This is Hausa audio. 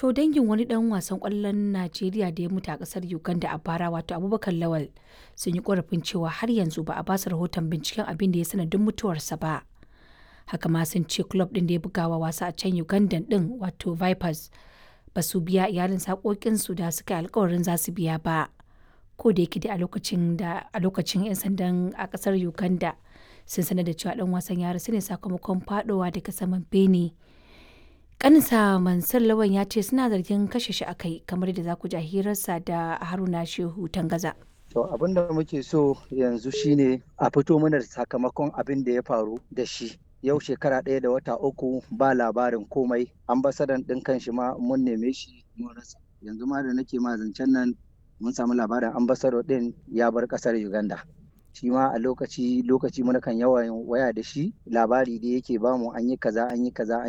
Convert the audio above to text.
To dangin wani dan wasan kwallon Najeriya da ya mutu a kasar Uganda a bara wato Abubakar Lawal sun yi korafin cewa har yanzu ba a basu rahoton binciken abin da ya sanadin mutuwarsa ba. Haka ma sun ce club din da ya bugawa wasa a can Uganda din wato Vipers ba su biya iyalin sakokinsu da suka yi alkawarin za su biya ba. Ko da yake a lokacin 'yan sandan a kasar Uganda sun sanar da cewa dan wasan ya rasu ne sakamakon fadowa daga saman bene. Kaninsa Mansur Lawan ya ce suna zargin kashe shi akai kamar da za ku ji a hirarsa da Haruna Shehu Tangaza. To abin da muke so yanzu shine a fito mana da sakamakon abin da ya faru da shi. Yau shekara 1 da wata 3 ba labarin komai. Ambasadan ɗin kan shi ma mun neme shi mun rasa. Yanzu ma da nake ma zancen nan mun samu labarin ambassador ɗin ya bar ƙasar Uganda. Shi ma a lokaci muna kan yawan waya da shi labari da yake bamu an yi kaza